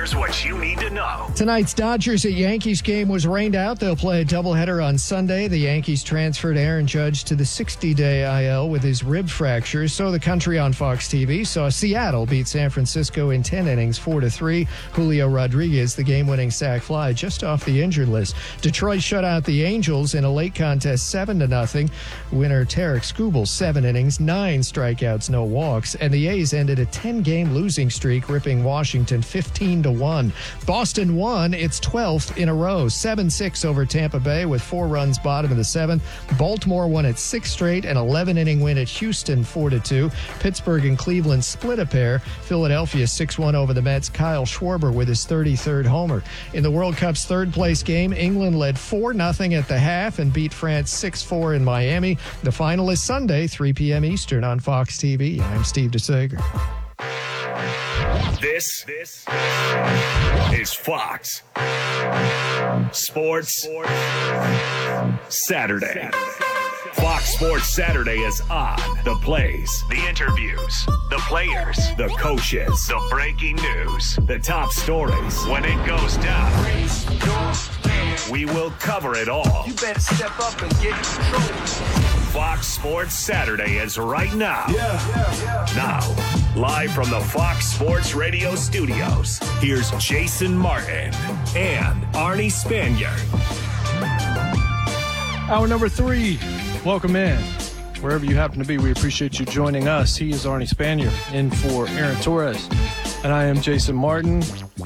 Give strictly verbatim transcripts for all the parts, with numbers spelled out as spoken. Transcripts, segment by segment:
Here's what you need to know. Tonight's Dodgers at Yankees game was rained out. They'll play a doubleheader on Sunday. The Yankees transferred Aaron Judge to the sixty-day I L with his rib fracture. So the country on Fox T V saw Seattle beat San Francisco in ten innings, four to three. Julio Rodriguez, the game-winning sac fly, just off the injured list. Detroit shut out the Angels in a late contest, seven to nothing. Winner Tarek Skubal, seven innings, nine strikeouts, no walks, and the A's ended a ten-game losing streak, ripping Washington fifteen to one. Boston won its twelfth in a row, seven six over Tampa Bay with four runs bottom of the seventh. Baltimore won its sixth straight, an eleven-inning win at Houston, four to two. Pittsburgh and Cleveland split a pair. Philadelphia six one over the Mets. Kyle Schwarber with his thirty-third homer. In the World Cup's third-place game, England led four nothing at the half and beat France six four in Miami. The final is Sunday, three p.m. Eastern on Fox T V. I'm Steve DeSager. This, this is Fox Sports Saturday. Fox Sports Saturday is on. The plays, the interviews, the players, the coaches, the breaking news, the top stories. When it goes down, we will cover it all. You better step up and get in control. Fox Sports Saturday is right now. Yeah, yeah, yeah. Now, live from the Fox Sports Radio studios, here's Jason Martin and Arnie Spanier. Hour number three. Welcome in. Wherever you happen to be, we appreciate you joining us. He is Arnie Spanier, in for Aaron Torres, and I am Jason Martin.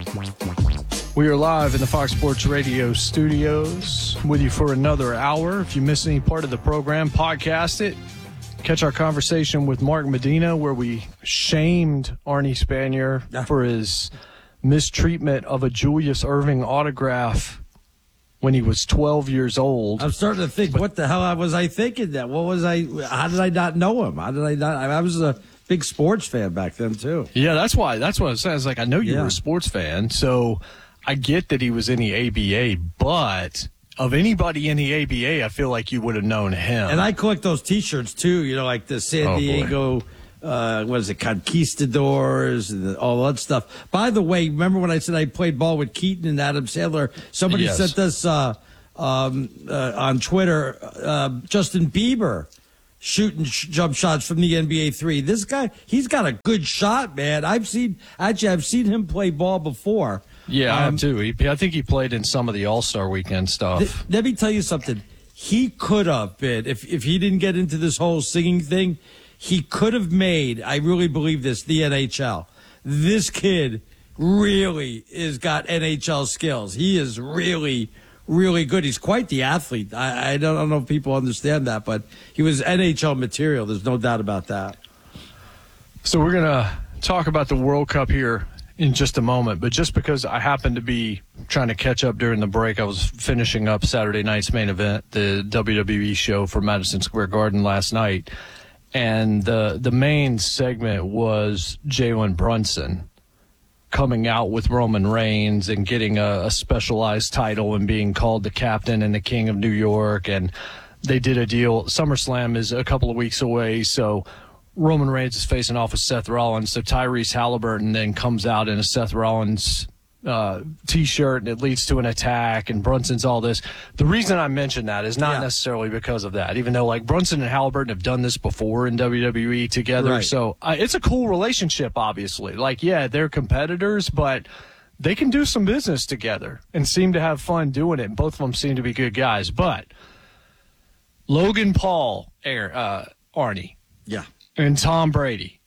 We are live in the Fox Sports Radio studios with you for another hour. If you missed any part of the program, podcast it. Catch our conversation with Mark Medina, where we shamed Arnie Spanier for his mistreatment of a Julius Erving autograph when he was twelve years old. I'm starting to think, but, what the hell was I thinking that? What was I, how did I not know him? How did I not, I was a big sports fan back then too. Yeah, that's why, that's what I was saying. I was like, I know you yeah. were a sports fan, so I get that he was in the A B A, but of anybody in the A B A, I feel like you would have known him. And I collect those T-shirts too, you know, like the San oh, Diego, uh, what is it, Conquistadors and all that stuff. By the way, remember when I said I played ball with Keaton and Adam Sandler? Somebody yes. sent us uh, um, uh, on Twitter, uh, Justin Bieber shooting sh- jump shots from the N B A three. This guy, he's got a good shot, man. I've seen, actually, I've seen him play ball before. Yeah, um, I have too. He, I think he played in some of the All-Star Weekend stuff. Th- let me tell you something. He could have been, if if he didn't get into this whole singing thing, he could have made, I really believe this, the N H L. This kid really has got N H L skills. He is really, really good. He's quite the athlete. I, I, don't, I don't know if people understand that, but he was N H L material. There's no doubt about that. So we're going to talk about the World Cup here in just a moment, but just because I happened to be trying to catch up during the break, I was finishing up Saturday night's main event, the W W E show for Madison Square Garden last night, and the the main segment was Jalen Brunson coming out with Roman Reigns and getting a, a specialized title and being called the captain and the king of New York, and they did a deal. SummerSlam is a couple of weeks away, so Roman Reigns is facing off with Seth Rollins, so Tyrese Halliburton then comes out in a Seth Rollins uh, T-shirt, and it leads to an attack, and Brunson's all this. The reason I mention that is not yeah. necessarily because of that, even though, like, Brunson and Halliburton have done this before in W W E together, right. so uh, it's a cool relationship, obviously. Like, yeah, they're competitors, but they can do some business together and seem to have fun doing it, and both of them seem to be good guys. But Logan Paul, uh, Arnie. Yeah. And Tom Brady,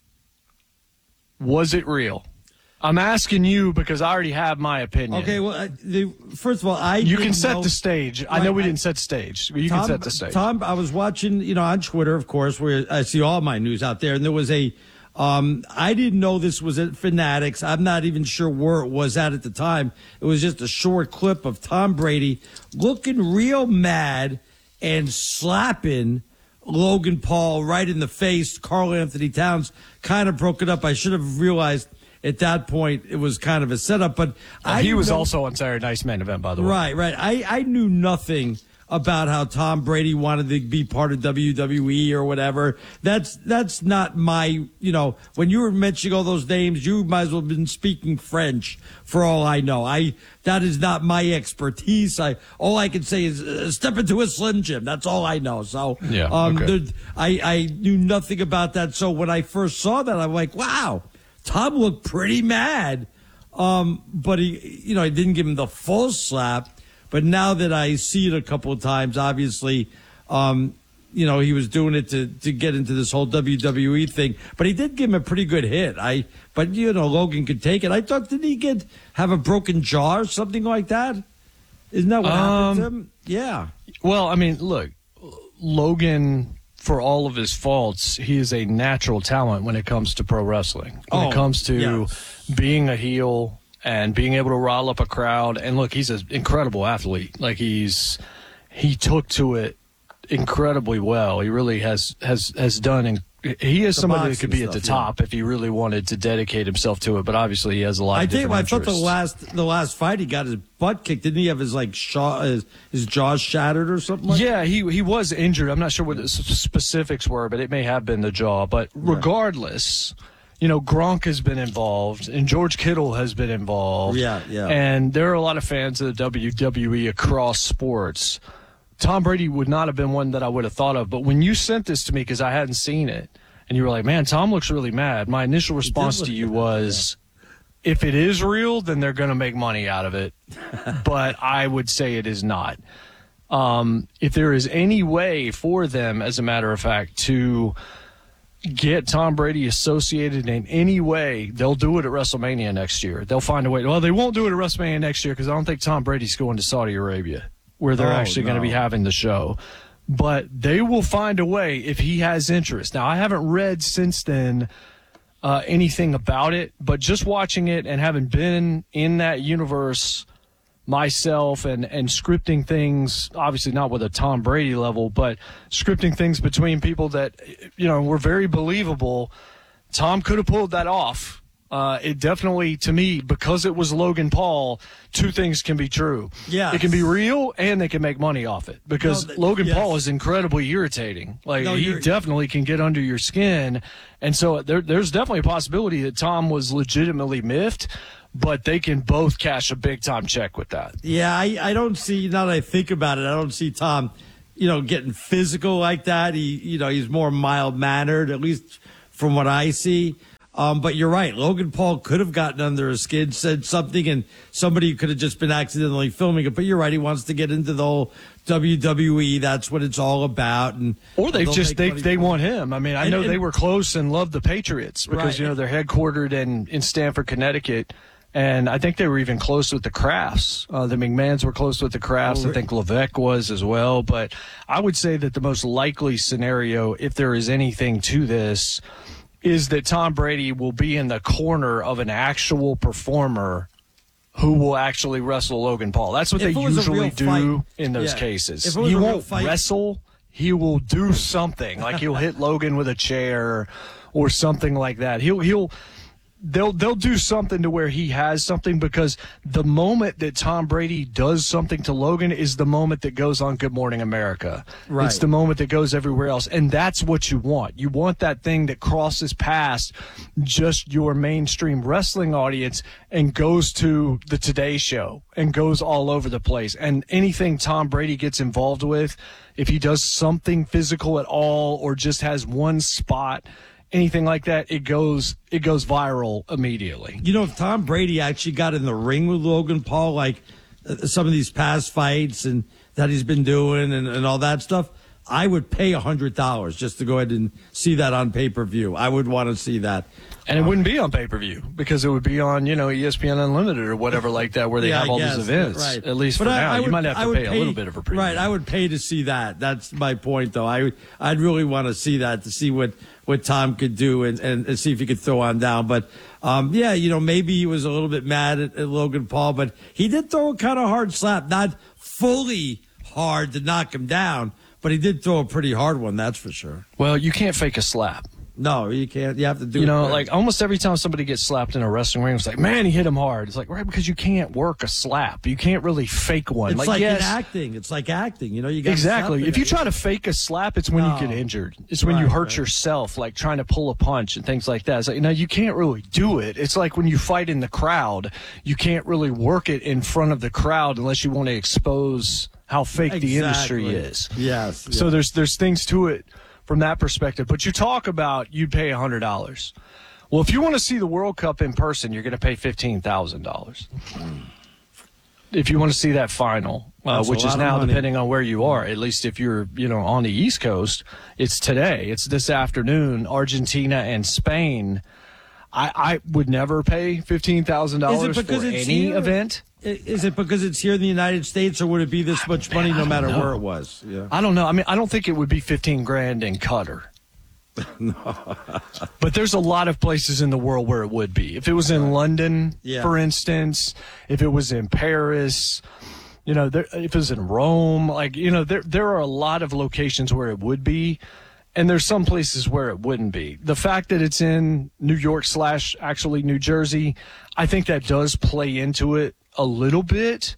was it real? I'm asking you because I already have my opinion. Okay, well, uh, the, first of all, I you can set know, the stage. I know we I, didn't set the stage. You Tom, can set the stage. Tom, I was watching, you know, on Twitter, of course, where I see all my news out there, and there was a. Um, I didn't know this was at Fanatics. I'm not even sure where it was at at the time. It was just a short clip of Tom Brady looking real mad and slapping Logan Paul right in the face. Karl Anthony Towns kind of broke it up. I should have realized at that point it was kind of a setup, but uh, I he was know, also on Saturday Night's main event, by the way. Right, right. I, I knew nothing about how Tom Brady wanted to be part of W W E or whatever. That's that's not my, you know, when you were mentioning all those names, you might as well have been speaking French for all I know. I that is not my expertise. I all I can say is uh, step into a Slim Jim. That's all I know. So yeah, um, okay. there, I I knew nothing about that. So when I first saw that, I'm like, wow, Tom looked pretty mad. Um, but he, you know, he didn't give him the full slap. But now that I see it a couple of times, obviously, um, you know, he was doing it to, to get into this whole W W E thing. But he did give him a pretty good hit. I, but you know, Logan could take it. I thought, did he get have a broken jaw or something like that? Isn't that what um, happened to him? Yeah. Well, I mean, look, Logan, for all of his faults, he is a natural talent when it comes to pro wrestling. When oh, it comes to yeah. being a heel and being able to rile up a crowd. And look, he's an incredible athlete. Like he's he took to it incredibly well. He really has has has done. In, he is The somebody that could be stuff, at the yeah. top if he really wanted to dedicate himself to it. But obviously, he has a lot. I of think different I thought the interests. last the last fight he got his butt kicked. Didn't he have his like shaw, his, his jaw shattered or something? Like Yeah, he he was injured. I'm not sure what the s- specifics were, but it may have been the jaw. But regardless, you know, Gronk has been involved, and George Kittle has been involved. Yeah, yeah. And there are a lot of fans of the W W E across sports. Tom Brady would not have been one that I would have thought of. But when you sent this to me, because I hadn't seen it, and you were like, man, Tom looks really mad, my initial response look to you mad, was, if it is real, then they're going to make money out of it. But I would say it is not. Um, if there is any way for them, as a matter of fact, to get Tom Brady associated in any way, they'll do it at WrestleMania next year. They'll find a way. Well, they won't do it at WrestleMania next year because I don't think Tom Brady's going to Saudi Arabia, where they're Oh, actually going to no. be having the show. But they will find a way if he has interest. Now, I haven't read since then uh, anything about it, but just watching it and having been in that universe myself and, and scripting things, obviously not with a Tom Brady level, but scripting things between people that, you know, were very believable. Tom could have pulled that off. Uh, it definitely, to me, because it was Logan Paul, two things can be true. Yes. It can be real and they can make money off it because No, th- Logan yes. Paul is incredibly irritating. Like No, he you're- definitely can get under your skin. And so there, there's definitely a possibility that Tom was legitimately miffed, but they can both cash a big time check with that. Yeah, I, I don't see, now that I think about it, I don't see Tom, you know, getting physical like that. He, you know, he's more mild mannered, at least from what I see. Um, but you're right. Logan Paul could have gotten under his skin, said something, and somebody could have just been accidentally filming it. But you're right. He wants to get into the whole W W E. That's what it's all about. And Or they've they'll just make they money they from it. want him. I mean, I And- know and- they were close and loved the Patriots because Right. you know they're headquartered in in Stamford, Connecticut. And I think they were even close with the Crafts. Uh, the McMahons were close with the Crafts. Oh, I think Levesque was as well. But I would say that the most likely scenario, if there is anything to this, is that Tom Brady will be in the corner of an actual performer who will actually wrestle Logan Paul. That's what If they it was a usually real do fight, in those yeah. cases. If it was He a real won't fight- wrestle. He will do something. Like he'll hit Logan with a chair or something like that. He'll he'll they'll they'll do something to where he has something, because the moment that Tom Brady does something to Logan is the moment that goes on Good Morning America. Right. It's the moment that goes everywhere else. And that's what you want. You want that thing that crosses past just your mainstream wrestling audience and goes to the Today Show and goes all over the place. And anything Tom Brady gets involved with, if he does something physical at all or just has one spot, anything like that, it goes it goes viral immediately. You know, if Tom Brady actually got in the ring with Logan Paul, like uh, some of these past fights and that he's been doing and, and all that stuff, I would pay one hundred dollars just to go ahead and see that on pay-per-view. I would want to see that. And it wouldn't be on pay-per-view because it would be on, you know, E S P N Unlimited or whatever like that, where they Yeah, have I all guess, these events, right. at least But for I- now. I you would- might have I to would pay, a little bit of a premium. Right, I would pay to see that. That's my point, though. I, I'd really want to see that, to see what, what Tom could do and, and, and see if he could throw on down. But, um, yeah, you know, maybe he was a little bit mad at, at Logan Paul, but he did throw a kind of hard slap. Not fully hard to knock him down, but he did throw a pretty hard one, that's for sure. Well, you can't fake a slap. No, you can't. You have to do You it know, right. like almost every time somebody gets slapped in a wrestling ring, it's like, man, he hit him hard. It's like, right, because you can't work a slap. You can't really fake one. It's like, like in yes, acting. It's like acting. You know, you got exactly. If you try to fake a slap, it's when No. you get injured. It's when you Right, hurt right. yourself, like trying to pull a punch and things like that. It's like, no, you can't really do it. It's like when you fight in the crowd, you can't really work it in front of the crowd unless you want to expose how fake the industry Exactly. is. Yes. So yes. there's there's things to it from that perspective. But you talk about you'd pay one hundred dollars. Well, if you want to see the World Cup in person, you're going to pay fifteen thousand dollars. If you want to see that final, uh, That's a which is lot of now money. depending on where you are, at least if you're, you know, on the East Coast, it's today. It's this afternoon, Argentina and Spain. I, I would never pay fifteen thousand dollars for because it's any here? event. I- Is it because it's here in the United States, or would it be this much money Man, I no don't matter know. where it was? Yeah. I don't know. I mean, I don't think it would be fifteen grand in Qatar. But there's a lot of places in the world where it would be. If it was in London, Yeah. for instance, if it was in Paris, you know, there, if it was in Rome, like, you know, there there are a lot of locations where it would be, and there's some places where it wouldn't be. The fact that it's in New York slash actually New Jersey, I think that does play into it a little bit,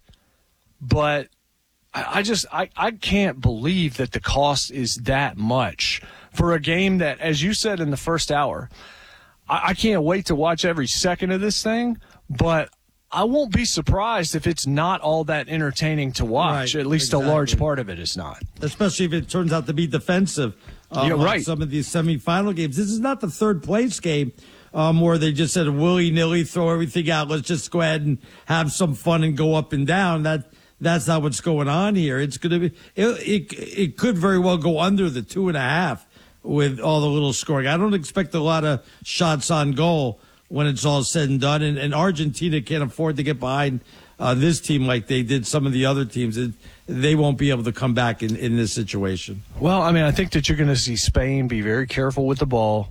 but I I just I, I can't believe that the cost is that much for a game that, as you said in the first hour, I, I can't wait to watch every second of this thing, but I won't be surprised if it's not all that entertaining to watch. Right, At least exactly. a large part of it is not. Especially if it turns out to be defensive. Um, Yeah, on right. some of these semifinal games. This is not the third place game um, where they just said willy nilly, throw everything out. Let's just go ahead and have some fun and go up and down. That that's not what's going on here. It's going to be. It, it it could very well go under the two and a half with all the little scoring. I don't expect a lot of shots on goal when it's all said and done. And, and Argentina can't afford to get behind uh, this team like they did some of the other teams. It, they won't be able to come back in, in this situation. Well, I mean, I think that you're going to see Spain be very careful with the ball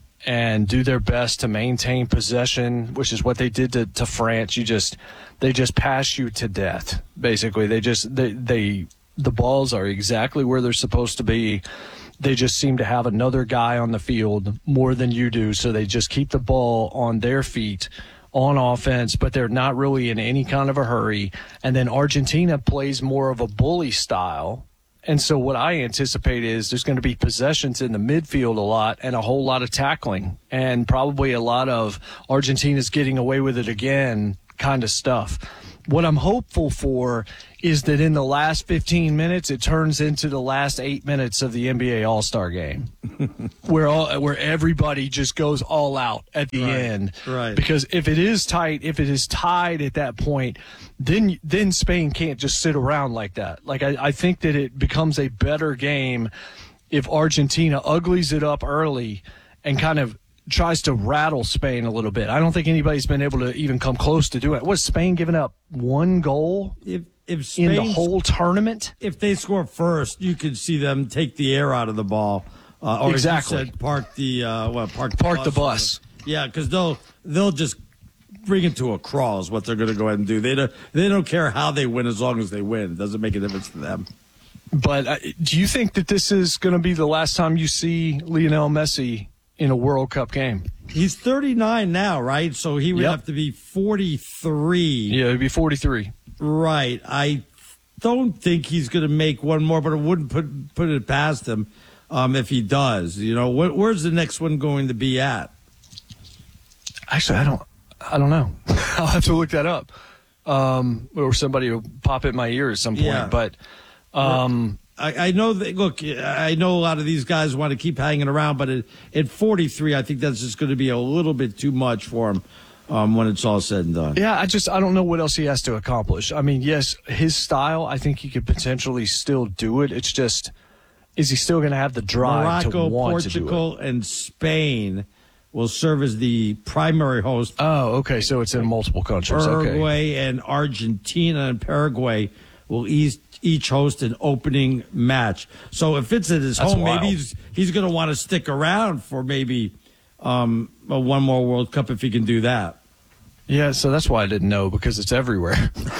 and do their best to maintain possession, which is what they did to, to France. You just they just pass you to death. Basically, they just they they the balls are exactly where they're supposed to be. They just seem to have another guy on the field more than you do, so they just keep the ball on their feet on offense, but they're not really in any kind of a hurry. And then Argentina plays more of a bully style. And so what I anticipate is there's going to be possessions in the midfield a lot and a whole lot of tackling and probably a lot of Argentina's getting away with it again kind of stuff. What I'm hopeful for is that in the last fifteen minutes, it turns into the last eight minutes of the N B A All-Star game, where all, where everybody just goes all out at the Right, end. right. Because if it is tight, if it is tied at that point, then then Spain can't just sit around like that. Like I, I think that it becomes a better game if Argentina uglies it up early and kind of tries to rattle Spain a little bit. I don't think anybody's been able to even come close to doing it. Was Spain giving up one goal If if Spain, in the whole tournament? if they score first, you could see them take the air out of the ball. Uh, or as you Exactly. said, park the uh, well, park the Park bus. the bus. Yeah, because they'll they'll just bring it to a crawl. Is what they're going to go ahead and do. They don't they don't care how they win as long as they win. It doesn't make a difference to them. But uh, do you think that this is going to be the last time you see Lionel Messi in a World Cup game? He's thirty-nine now, right? So he would Yep. have to be forty-three. Yeah, it'd be forty-three. Right. I don't think he's going to make one more, but I wouldn't put put it past him um, if he does. You know, wh- where's the next one going to be at? Actually, I don't. I don't know. I'll have to look that up, um, or somebody will pop in my ear at some point. Yeah. But um, I, I know that. Look, I know a lot of these guys want to keep hanging around, but at, at forty-three, I think that's just going to be a little bit too much for him um, when it's all said and done. yeah, I just I don't know what else he has to accomplish. I mean, yes, his style. I think he could potentially still do it. It's just, is he still going to have the drive to Morocco, want to do it? Portugal, and Spain will serve as the primary host. Oh, okay. So it's in multiple countries. Okay. Uruguay and Argentina and Paraguay will each, each host an opening match. So if it's at his That's home, wild. maybe he's, he's going to want to stick around for maybe um, a one more World Cup if he can do that. Yeah, so that's why I didn't know, because it's everywhere.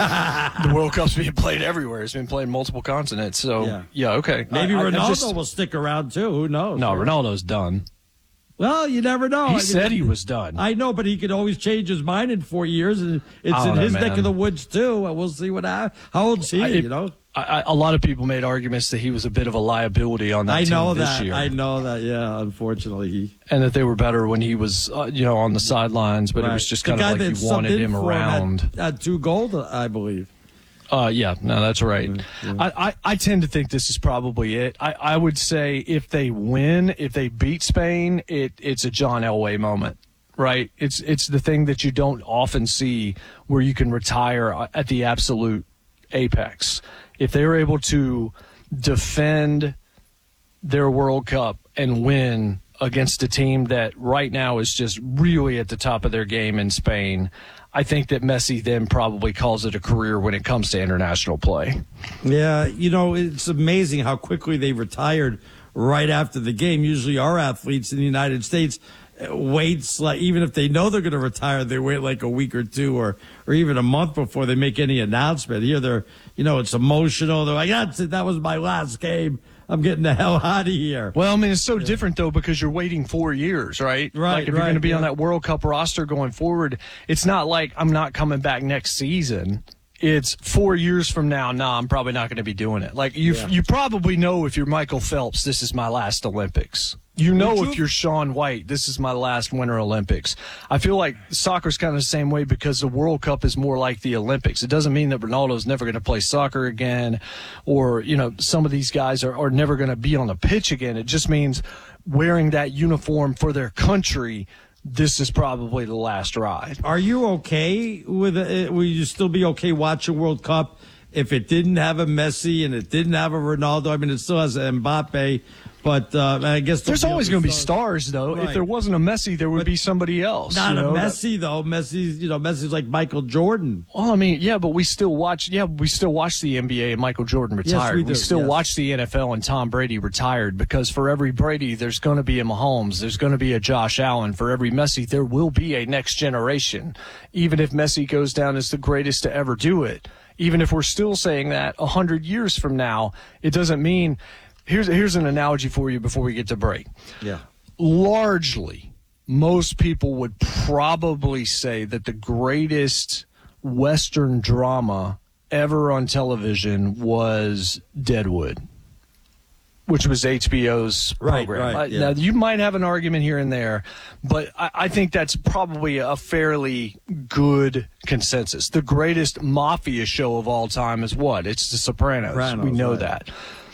The World Cup's being played everywhere. It's been played in multiple continents. So, Yeah. yeah, okay. Maybe I- I- I Ronaldo just- will stick around too. Who knows? No, Ronaldo's done. Well, you never know. He I mean, said he was done. I know, but he could always change his mind in four years, and it's I in don't know, his man. neck of the woods too. And we'll see what happens. How old's he? I- you know, I, I, a lot of people made arguments that he was a bit of a liability on that I team know this that. year, I know that. Yeah, unfortunately, he. and that they were better when he was, uh, you know, on the sidelines. But it was Right. just The kind of guy like that you wanted subbed in him for had- around. Had, two gold, I believe. Uh, yeah, no, that's right. I, I, I tend to think this is probably it. I, I would say if they win, if they beat Spain, it, it's a John Elway moment, right? It's it's the thing that you don't often see where you can retire at the absolute apex. If they were able to defend their World Cup and win against a team that right now is just really at the top of their game in Spain, I think that Messi then probably calls it a career when it comes to international play. Yeah, you know, it's amazing how quickly they retired right after the game. Usually our athletes in the United States uh, waits like, even if they know they're going to retire, they wait like a week or two or, or even a month before they make any announcement. Here they're, you know, it's emotional. They're like, that's it. That was my last game. I'm getting the hell out of here. Well, I mean, it's so different, though, because you're waiting four years, right? Right, Like, if you're right, going to be yeah. on that World Cup roster going forward, it's not like I'm not coming back next season. It's four years from now, nah, I'm probably not going to be doing it. Like, you Yeah. you probably know if you're Michael Phelps, this is my last Olympics. You know Would you- if you're Shaun White, this is my last Winter Olympics. I feel like soccer's kind of the same way because the World Cup is more like the Olympics. It doesn't mean that Ronaldo's never going to play soccer again or, you know, some of these guys are, are never going to be on the pitch again. It just means wearing that uniform for their country, this is probably the last ride. Are you okay with it? Will you still be okay watching World Cup if it didn't have a Messi and it didn't have a Ronaldo? I mean, it still has an Mbappe, but uh, I guess There's there'll always other going to be stars. stars, though. If Right. there wasn't a Messi, there would be somebody else. Not you know? a Messi though. Messi's, you know, Messi's like Michael Jordan. Well, I mean, yeah, but we still watch. Yeah, we still watch the N B A and Michael Jordan retired. we do, still yes. watch the N F L and Tom Brady retired because for every Brady, there's going to be a Mahomes. There's going to be a Josh Allen. For every Messi, there will be a next generation. Even if Messi goes down as the greatest to ever do it, even if we're still saying that a hundred years from now, it doesn't mean. Here's here's an analogy for you before we get to break. Yeah. Largely, most people would probably say that the greatest Western drama ever on television was Deadwood, which was H B O's Right, program. right, Uh, yeah. Now, you might have an argument here and there, but I, I think that's probably a fairly good consensus. The greatest mafia show of all time is what? It's The Sopranos. Sopranos, we know right. that.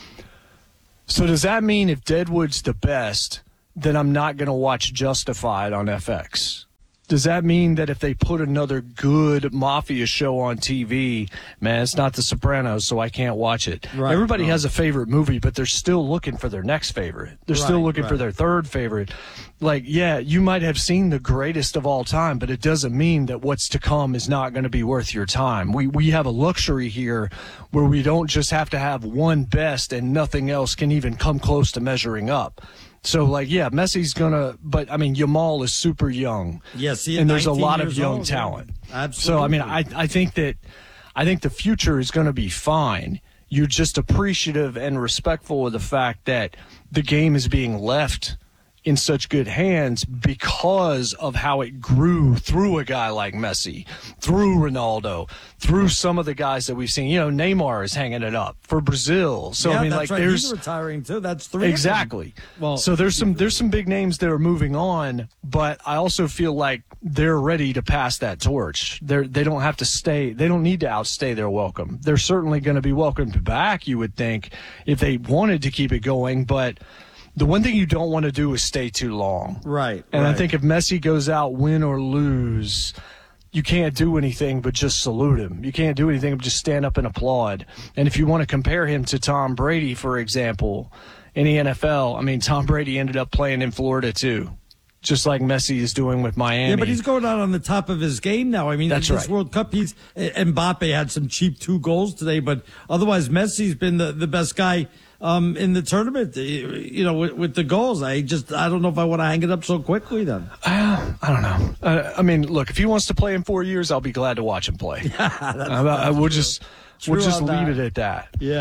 So does that mean if Deadwood's the best, then I'm not going to watch Justified on F X? Does that mean that if they put another good mafia show on T V, man, it's not The Sopranos, so I can't watch it? Right, Everybody right. has a favorite movie, but they're still looking for their next favorite. They're still Right, looking for right. their third favorite. Like, yeah, you might have seen the greatest of all time, but it doesn't mean that what's to come is not going to be worth your time. We we have a luxury here where we don't just have to have one best and nothing else can even come close to measuring up. So, like, yeah, Messi's going to, but, I mean, Yamal is super young. Yes, he- and there's a nineteen lot of years young old, yeah. talent. Absolutely. So, I mean, I, I think that, I think the future is going to be fine. You're just appreciative and respectful of the fact that the game is being left in such good hands because of how it grew through a guy like Messi, through Ronaldo, through some of the guys that we've seen. You know, Neymar is hanging it up for Brazil. So, yeah, I mean, that's like, right. there's He's retiring too. That's three. of them. exactly. Well, so there's some there's some big names that are moving on, but I also feel like they're ready to pass that torch. They're they don't have to stay. They don't need to outstay their welcome. They're certainly going to be welcomed back, you would think, if they wanted to keep it going. But the one thing you don't want to do is stay too long. Right. And I right. think if Messi goes out, win or lose, you can't do anything but just salute him. You can't do anything but just stand up and applaud. And if you want to compare him to Tom Brady, for example, in the N F L, I mean, Tom Brady ended up playing in Florida too, just like Messi is doing with Miami. Yeah, but he's going out on the top of his game now. I mean, That's this right. World Cup, he's Mbappe had some cheap two goals today, but otherwise, Messi's been the, the best guy um, in the tournament. You know, with, with the goals, I just I don't know if I want to hang it up so quickly. Then Uh, I don't know. Uh, I mean, look, if he wants to play in four years, I'll be glad to watch him play. that's, I, I, we'll just True we'll just on leave that. it at that. yeah.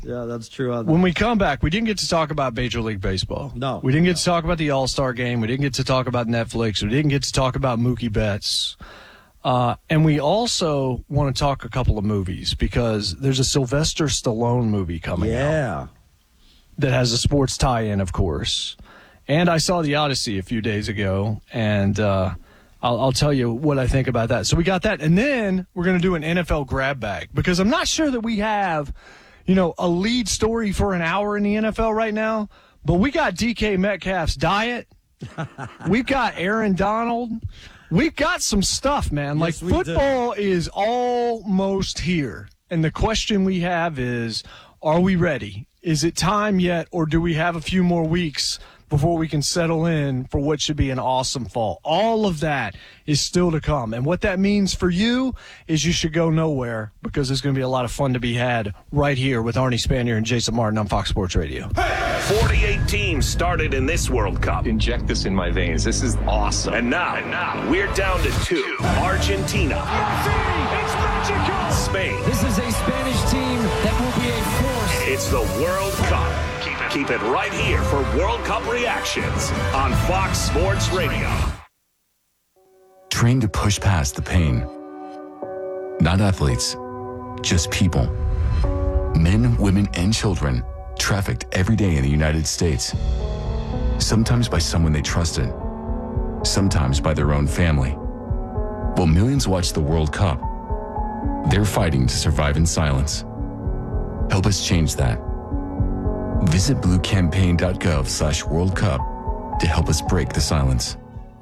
Yeah, that's true. When we come back, we didn't get to talk about Major League Baseball. No. We didn't get no. to talk about the All-Star Game. We didn't get to talk about Netflix. We didn't get to talk about Mookie Betts. Uh, and we also want to talk a couple of movies because there's a Sylvester Stallone movie coming out. Yeah. That has a sports tie-in, of course. And I saw The Odyssey a few days ago, and uh, I'll, I'll tell you what I think about that. So we got that. And then we're going to do an N F L grab bag because I'm not sure that we have, you know, a lead story for an hour in the N F L right now, but we got D K Metcalf's diet. We've got Aaron Donald. We've got some stuff, man. Like, Yes, we football is almost here. And the question we have is, are we ready? Is it time yet, or do we have a few more weeks before we can settle in for what should be an awesome fall? All of that is still to come. And what that means for you is you should go nowhere because there's going to be a lot of fun to be had right here with Arnie Spanier and Jason Martin on Fox Sports Radio. forty-eight teams started in this World Cup. Inject this in my veins. This is awesome. And now, and now we're down to two. Argentina. It's magical. Spain. This is a Spanish team that will be a force. It's the World Cup. Keep it, keep it right here for World Cup reactions on Fox Sports Radio. Trained to push past the pain. Not athletes, just people. Men, women, and children trafficked every day in the United States. Sometimes by someone they trusted, sometimes by their own family. While millions watch the World Cup, they're fighting to survive in silence. Help us change that. Visit bluecampaign.gov slash World Cup to help us break the silence.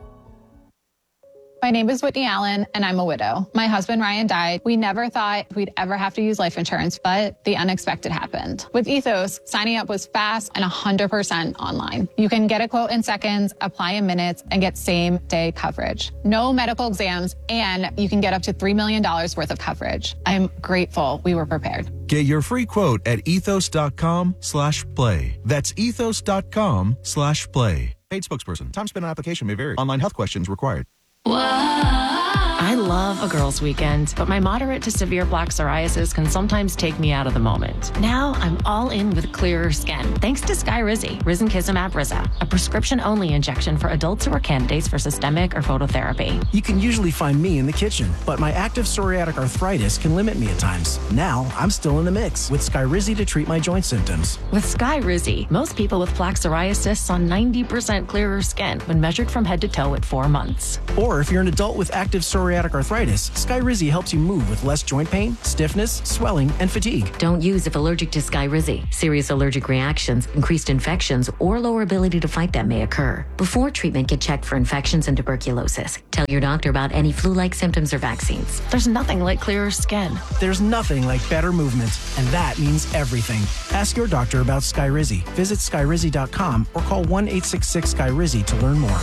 My name is Whitney Allen, and I'm a widow. My husband, Ryan, died. We never thought we'd ever have to use life insurance, but the unexpected happened. With Ethos, signing up was fast and one hundred percent online. You can get a quote in seconds, apply in minutes, and get same-day coverage. No medical exams, and you can get up to three million dollars worth of coverage. I'm grateful we were prepared. Get your free quote at ethos.com slash play. That's ethos.com slash play. Paid spokesperson. Time spent on application may vary. Online health questions required. I love a girls' weekend, but my moderate to severe plaque psoriasis can sometimes take me out of the moment. Now I'm all in with clearer skin, thanks to Skyrizi, Risankizumab Riza, a prescription-only injection for adults who are candidates for systemic or phototherapy. You can usually find me in the kitchen, but my active psoriatic arthritis can limit me at times. Now I'm still in the mix with Skyrizi to treat my joint symptoms. With Skyrizi, most people with plaque psoriasis saw ninety percent clearer skin when measured from head to toe at four months. Or if you're an adult with active psoriatic arthritis, Skyrizi helps you move with less joint pain, stiffness, swelling, and fatigue. Don't use if allergic to Skyrizi. Serious allergic reactions, increased infections, or lower ability to fight them may occur. Before treatment, get checked for infections and tuberculosis. Tell your doctor about any flu-like symptoms or vaccines. There's nothing like clearer skin. There's nothing like better movement, and that means everything. Ask your doctor about Skyrizi. Visit Skyrizi dot com or call one eight six six Skyrizi to learn more.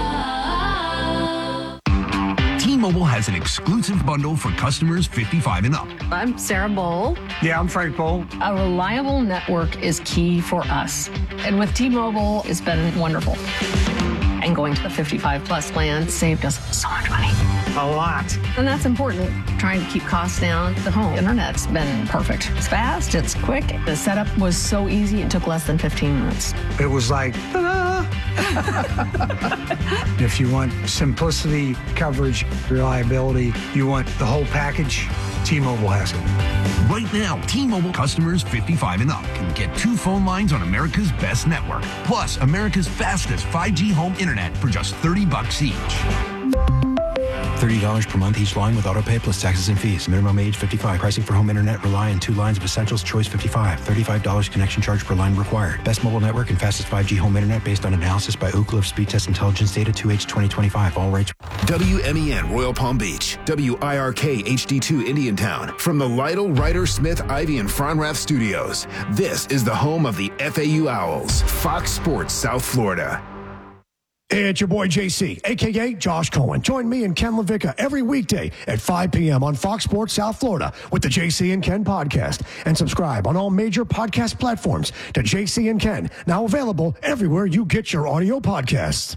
T-Mobile has an exclusive bundle for customers fifty-five and up. I'm Sarah Bowl. Yeah, I'm Frank Bowl. A reliable network is key for us. And with T-Mobile, it's been wonderful. And going to the fifty-five plus plan saved us so much money. A lot. And that's important. Trying to keep costs down. The home internet's been perfect. It's fast, it's quick. The setup was so easy, it took less than fifteen minutes. It was like, ta-da! If you want simplicity, coverage, reliability, you want the whole package, T-Mobile has it. Right now, T-Mobile customers fifty-five and up can get two phone lines on America's best network, plus America's fastest five G home internet for just thirty bucks each. thirty dollars per month each line with autopay plus taxes and fees. Minimum age fifty-five. Pricing for home internet rely on two lines of Essentials Choice fifty-five. thirty-five dollars connection charge per line required. Best mobile network and fastest five G home internet based on analysis by Ookla of Speed Test Intelligence Data two H twenty twenty-five. All rates. W M E N Royal Palm Beach. W I R K H D two Indiantown. From the Lytle, Ryder, Smith, Ivy, and Fronrath studios. This is the home of the F A U Owls. Fox Sports South Florida. Hey, it's your boy J C, a k a. Josh Cohen. Join me and Ken LaVicka every weekday at five p.m. on Fox Sports South Florida with the J C and Ken podcast. And subscribe on all major podcast platforms to J C and Ken, now available everywhere you get your audio podcasts.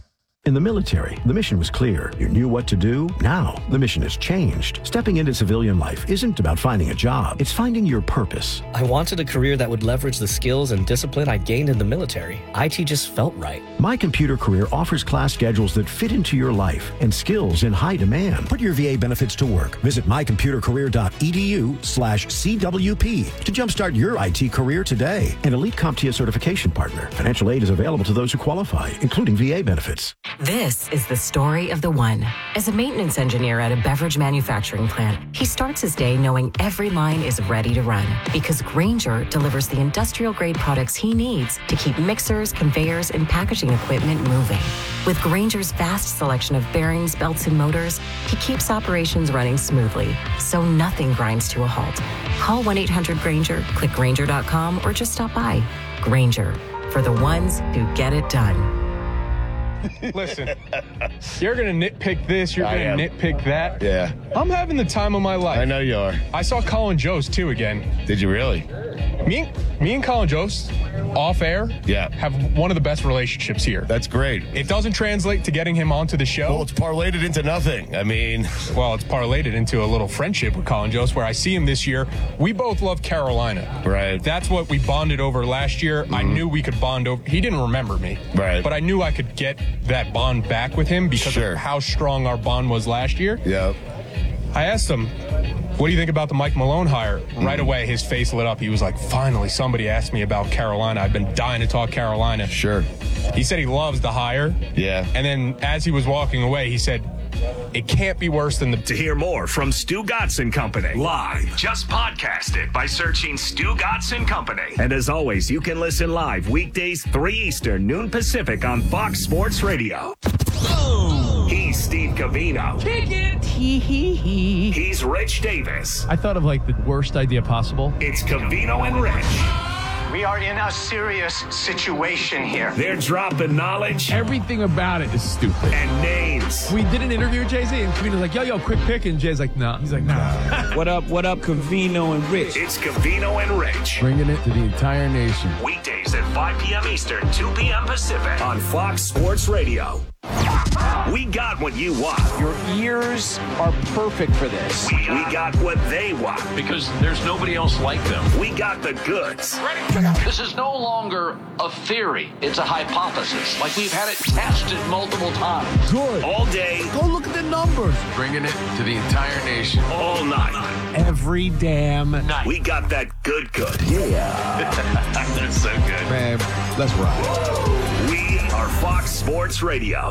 In the military, the mission was clear. You knew what to do. Now, the mission has changed. Stepping into civilian life isn't about finding a job. It's finding your purpose. I wanted a career that would leverage the skills and discipline I gained in the military. I T just felt right. My Computer Career offers class schedules that fit into your life and skills in high demand. Put your V A benefits to work. Visit mycomputercareer.edu slash CWP to jumpstart your I T career today. An Elite CompTIA certification partner. Financial aid is available to those who qualify, including V A benefits. This is the story of the one. As a maintenance engineer at a beverage manufacturing plant, he starts his day knowing every line is ready to run because Grainger delivers the industrial-grade products he needs to keep mixers, conveyors, and packaging equipment moving. With Grainger's vast selection of bearings, belts, and motors, he keeps operations running smoothly, so nothing grinds to a halt. Call one eight hundred Grainger, click Grainger dot com, or just stop by. Grainger, for the ones who get it done. Listen, you're going to nitpick this, you're I going to am. nitpick that. Yeah. I'm having the time of my life. I know you are. I saw Colin Jost, too, again. Did you really? Me and, me and Colin Jost, off air, yeah, have one of the best relationships here. That's great. It doesn't translate to getting him onto the show. Well, it's parlayed it into nothing. I mean... Well, it's parlayed it into a little friendship with Colin Jost, where I see him this year. We both love Carolina. Right. That's what we bonded over last year. Mm-hmm. I knew we could bond over... He didn't remember me. Right. But I knew I could get that bond back with him because sure. of how strong our bond was last year. Yep. I asked him, what do you think about the Mike Malone hire? Mm-hmm. Right away, his face lit up. He was like, finally, somebody asked me about Carolina. I've been dying to talk Carolina. Sure. He said he loves the hire. Yeah. And then as he was walking away, he said, it can't be worse than the... To hear more from Stu Gotson Company live, just podcast it by searching Stu Gotson Company. And as always, you can listen live weekdays three Eastern, noon Pacific on Fox Sports Radio. He's Steve Covino. Kick it. Hee hee hee. He's Rich Davis. I thought of like the worst idea possible. It's Covino and Rich. We are in a serious situation here. They're dropping knowledge. Everything about it is stupid. And names. We did an interview with Jay-Z, and Covino's like, yo, yo, quick pick. And Jay's like, no. Nah. He's like, nah. What up, what up, Covino and Rich? It's Covino and Rich. Bringing it to the entire nation. Weekdays at five p.m. Eastern, two p.m. Pacific on Fox Sports Radio. We got what you want. Your ears are perfect for this. We, we got what they want. Because there's nobody else like them. We got the goods. This is no longer a theory. It's a hypothesis. Like we've had it tested multiple times. Good. All day. Go look at the numbers. Bringing it to the entire nation. All night. Every damn night. We got that good good. Yeah. That's so good. Man, let's ride. We are Fox Sports Radio.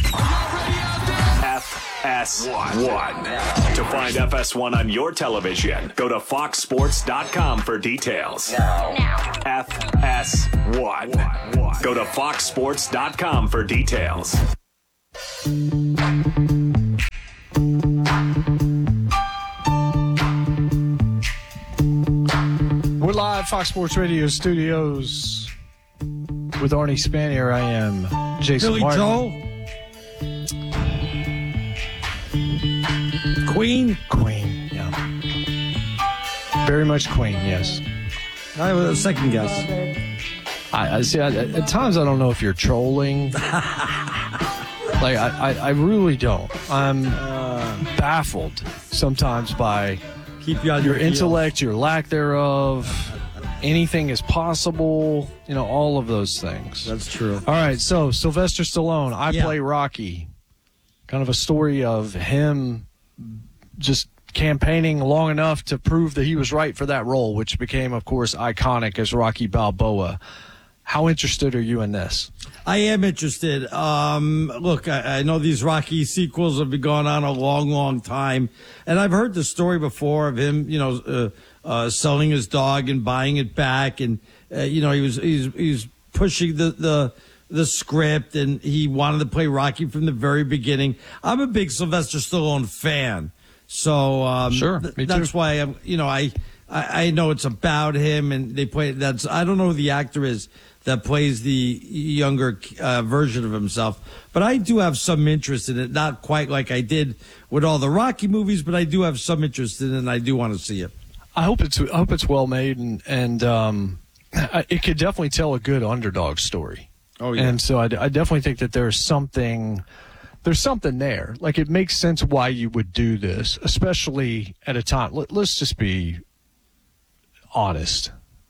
F S one. To find F S one on your television, go to fox sports dot com for details. Now. F S one. Go to fox sports dot com for details. We're live, Fox Sports Radio studios with Arnie Spanier. I am Jason Billy Martin. Joel. Queen? Queen, yeah. Very much Queen, yes. I was a second guess. I, I see. I, at times, I don't know if you're trolling. like, I, I, I really don't. I'm uh, baffled sometimes by Keep you on your your intellect, your lack thereof. Anything is possible. You know, all of those things. That's true. All right. So Sylvester Stallone. I Yeah. play Rocky. Kind of a story of him just campaigning long enough to prove that he was right for that role, which became, of course, iconic as Rocky Balboa. How interested are you in this? I am interested. Um, look, I, I know these Rocky sequels have been going on a long, long time, and I've heard the story before of him, you know, uh, uh, selling his dog and buying it back, and uh, you know, he was he's he's pushing the the. the script, and he wanted to play Rocky from the very beginning. I'm a big Sylvester Stallone fan, so um, sure, th- me too. that's why I'm. You know, I, I I know it's about him, and they play. That's I don't know who the actor is that plays the younger uh, version of himself, but I do have some interest in it. Not quite like I did with all the Rocky movies, but I do have some interest in it, and I do want to see it. I hope it's I hope it's well made, and and um, it could definitely tell a good underdog story. Oh, yeah. And so I, I definitely think that there's something there's something there. Like, it makes sense why you would do this, especially at a time. Let, let's just be honest.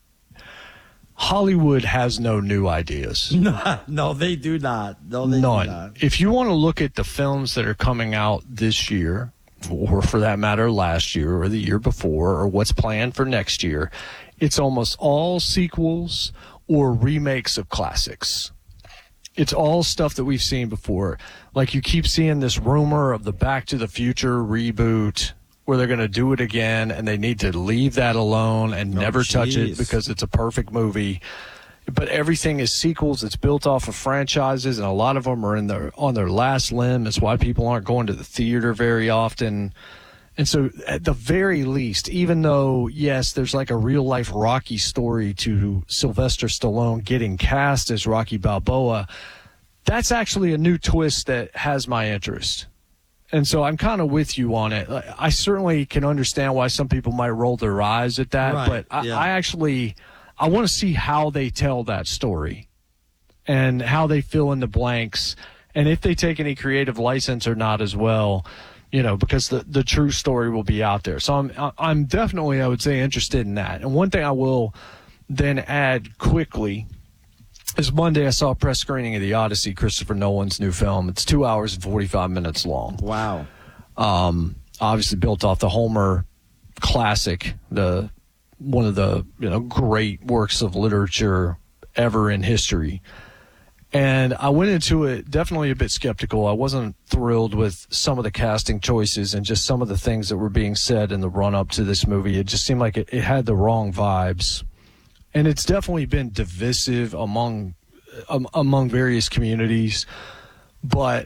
Hollywood has no new ideas. No, no, they do not. No, they None. do not. If you want to look at the films that are coming out this year, or for that matter last year or the year before, or what's planned for next year, it's almost all sequels or remakes of classics. It's all stuff that we've seen before. Like, you keep seeing this rumor of the Back to the Future reboot where they're going to do it again, and they need to leave that alone and Oh, never touch it jeez. because it's a perfect movie. But everything is sequels. It's built off of franchises, and a lot of them are in their on their last limb. It's why people aren't going to the theater very often. And so, at the very least, even though, yes, there's like a real-life Rocky story to Sylvester Stallone getting cast as Rocky Balboa, that's actually a new twist that has my interest. And so I'm kind of with you on it. I certainly can understand why some people might roll their eyes at that, Right, but I, yeah. I actually I want to see how they tell that story and how they fill in the blanks, and if they take any creative license or not as well. You know, because the, the true story will be out there. So I'm I'm definitely, I would say, interested in that. And one thing I will then add quickly is Monday I saw a press screening of The Odyssey, Christopher Nolan's new film. It's two hours and forty-five minutes long. Wow. Um, obviously built off the Homer classic, the one of the you know great works of literature ever in history. And I went into it definitely a bit skeptical. I wasn't thrilled with some of the casting choices and just some of the things that were being said in the run-up to this movie. It just seemed like it, it had the wrong vibes. And it's definitely been divisive among um, among various communities. But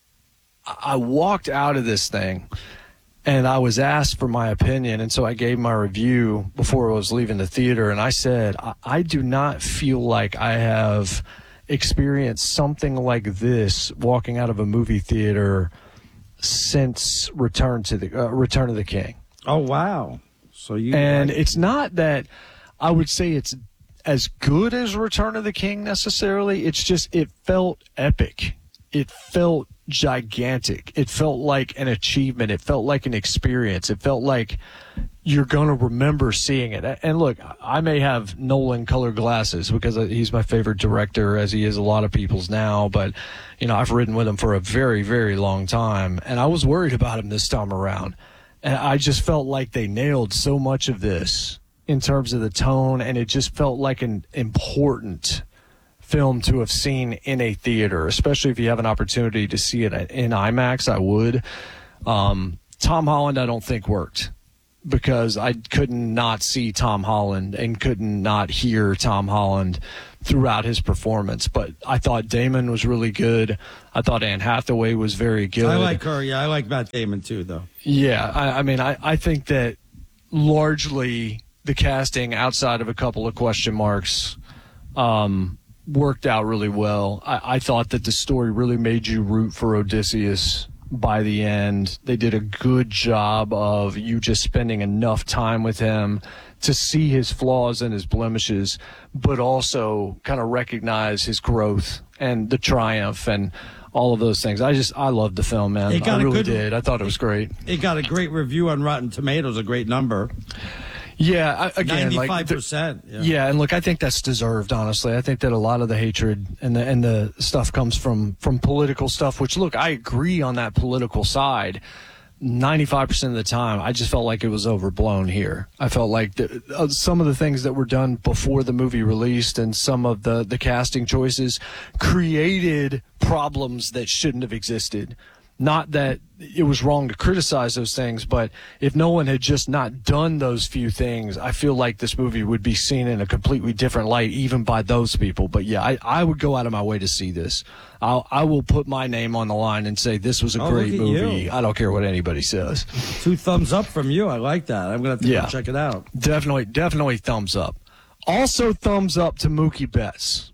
I walked out of this thing, and I was asked for my opinion, and so I gave my review before I was leaving the theater, and I said, I, I do not feel like I have experienced something like this walking out of a movie theater since Return to the uh, Return of the King. Oh, wow. So you And like- it's not that I would say it's as good as Return of the King necessarily. It's just, it felt epic. It felt gigantic. It felt like an achievement. It felt like an experience. It felt like you're going to remember seeing it. And look, I may have Nolan colored glasses because he's my favorite director, as he is a lot of people's now. But, you know, I've ridden with him for a very, very long time. And I was worried about him this time around. And I just felt like they nailed so much of this in terms of the tone. And it just felt like an important film to have seen in a theater, especially if you have an opportunity to see it in IMAX. I would. Um, Tom Holland, I don't think worked, because I couldn't not see Tom Holland and couldn't not hear Tom Holland throughout his performance. But I thought Damon was really good. I thought Anne Hathaway was very good. I like her. Yeah, I like Matt Damon too, though. Yeah, I, I mean, I, I think that largely the casting, outside of a couple of question marks, um, worked out really well. I, I thought that the story really made you root for Odysseus by the end. They did a good job of you just spending enough time with him to see his flaws and his blemishes, but also kind of recognize his growth and the triumph and all of those things. I just, I loved the film, man. It got I a really good- did. I thought it was great. It got a great review on Rotten Tomatoes, a great number. Yeah, I, again, like ninety-five percent. Yeah. yeah, and look, I think that's deserved. Honestly, I think that a lot of the hatred and the and the stuff comes from from political stuff. Which, look, I agree on that political side. ninety-five percent of the time, I just felt like it was overblown here. I felt like the, uh, some of the things that were done before the movie released and some of the the casting choices created problems that shouldn't have existed. Not that it was wrong to criticize those things, but if no one had just not done those few things, I feel like this movie would be seen in a completely different light, even by those people. But yeah, I, I would go out of my way to see this. I'll, I will put my name on the line and say this was a Oh, great look at movie. you. I don't care what anybody says. Two thumbs up from you. I like that. I'm going to have to Yeah. go check it out. Definitely, definitely thumbs up. Also, thumbs up to Mookie Betts.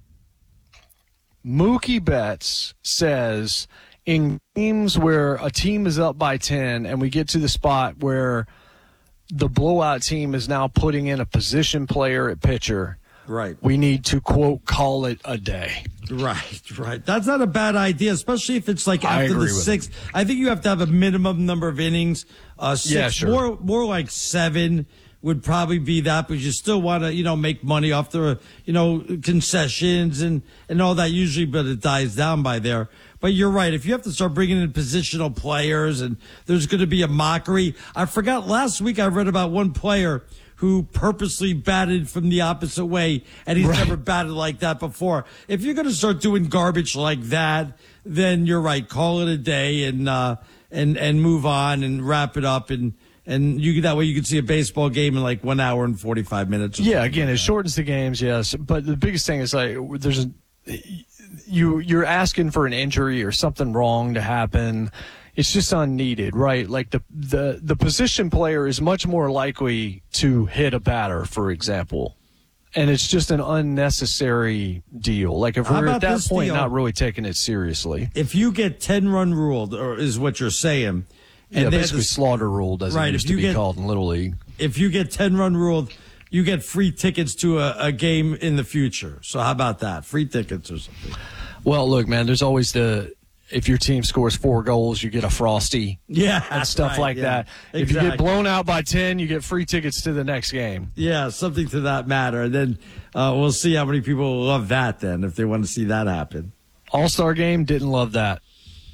Mookie Betts says, in games where a team is up by ten and we get to the spot where the blowout team is now putting in a position player at pitcher, right. We need to, quote, call it a day. Right, right. That's not a bad idea, especially if it's like I after agree the with sixth. I think you have to have a minimum number of innings. Uh, six, Yeah, sure. More, more like seven would probably be that, but you still want to, you know, make money off the, you know, concessions and, and all that usually, but it dies down by there. But you're right. If you have to start bringing in positional players and there's going to be a mockery. I forgot last week I read about one player who purposely batted from the opposite way, and he's right. never batted like that before. If you're going to start doing garbage like that, then you're right. Call it a day and, uh, and, and move on and wrap it up. And, and you that way you can see a baseball game in like one hour and forty-five minutes. Or yeah, again, like it shortens the games, yes. But the biggest thing is like there's a, you you're asking for an injury or something wrong to happen. It's just unneeded, right? Like the the the position player is much more likely to hit a batter, for example. And it's just an unnecessary deal. Like if How we're about at that this point deal? not really taking it seriously. If you get ten run ruled, or is what you're saying. And yeah, they basically the, slaughter ruled, as right, it used if to you be get, called in Little League. If you get ten run ruled, you get free tickets to a, a game in the future. So how about that? Free tickets or something. Well, look, man, there's always the, if your team scores four goals, you get a Frosty. Yeah. And stuff right, like yeah. that. If Exactly. you get blown out by ten, you get free tickets to the next game. Yeah, something to that matter. And then uh, we'll see how many people love that then, if they want to see that happen. All-Star game, didn't love that.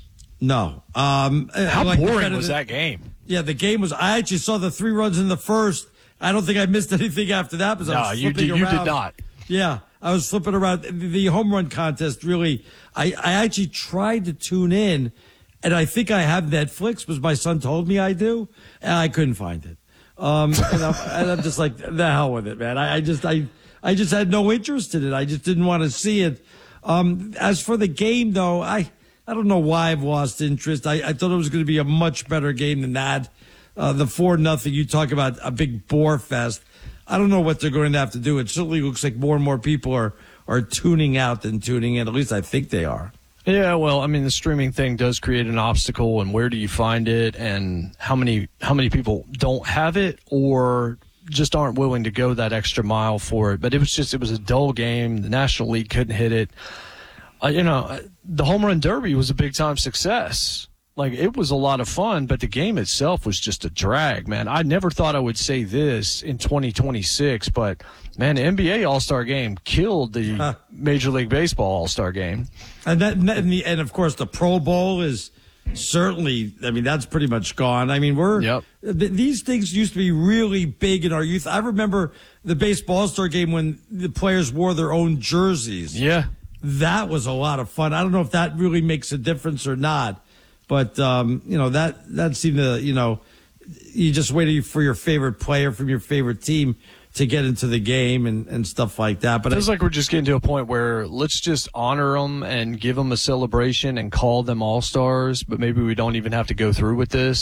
No. Um, How like boring was the, that game? Yeah, the game was, I actually saw the three runs in the first. I don't think I missed anything after that because No, I was you flipping did, you around. did not. Yeah, I was flipping around. The home run contest, really, I, I actually tried to tune in, and I think I have Netflix because my son told me I do, and I couldn't find it. Um, and, I'm, and I'm just like, the hell with it, man. I, I just, I, I just had no interest in it. I just didn't want to see it. Um, as for the game, though, I, I don't know why I've lost interest. I, I thought it was going to be a much better game than that. Uh, the four nothing. You talk about a big bore fest. I don't know what they're going to have to do. It certainly looks like more and more people are, are tuning out than tuning in. At least I think they are. Yeah, well, I mean, the streaming thing does create an obstacle, and where do you find it, and how many how many people don't have it or just aren't willing to go that extra mile for it. But it was just it was a dull game. The National League couldn't hit it. Uh, you know, the Home Run Derby was a big time success. Like, it was a lot of fun, but the game itself was just a drag, man. I never thought I would say this in twenty twenty-six, but, man, the N B A All-Star Game killed the huh. Major League Baseball All-Star Game. And, that, and, the, and, of course, the Pro Bowl is certainly, I mean, that's pretty much gone. I mean, we're yep. th- these things used to be really big in our youth. I remember the Baseball All-Star Game when the players wore their own jerseys. Yeah. That was a lot of fun. I don't know if that really makes a difference or not. But, um, you know, that, that seemed to, you know, you just waited for your favorite player from your favorite team to get into the game and, and stuff like that. But it feels I, like we're just getting to a point where let's just honor them and give them a celebration and call them all-stars, but maybe we don't even have to go through with this.